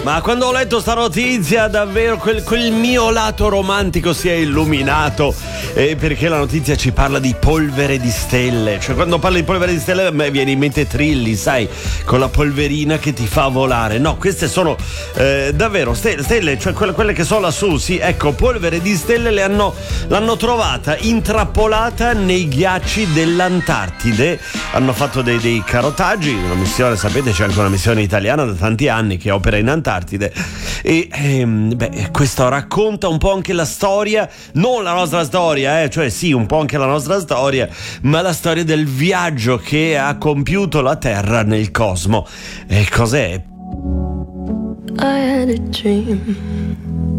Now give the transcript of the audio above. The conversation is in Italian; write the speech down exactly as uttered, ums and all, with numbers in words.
Ma quando ho letto sta notizia davvero quel, quel mio lato romantico si è illuminato, eh, perché la notizia ci parla di polvere di stelle. Cioè quando parla di polvere di stelle a me viene in mente Trilli, sai, con la polverina che ti fa volare. No, queste sono eh, davvero stelle, stelle, cioè quelle, quelle che sono lassù. Sì, ecco, polvere di stelle le hanno, l'hanno trovata intrappolata nei ghiacci dell'Antartide. Hanno fatto dei, dei carotaggi, una missione, sapete, c'è anche una missione italiana da tanti anni che opera in Antartide, e ehm, beh, questo racconta un po' anche la storia, non la nostra storia, eh, cioè sì, un po' anche la nostra storia, ma la storia del viaggio che ha compiuto la Terra nel cosmo. E cos'è? I had a dream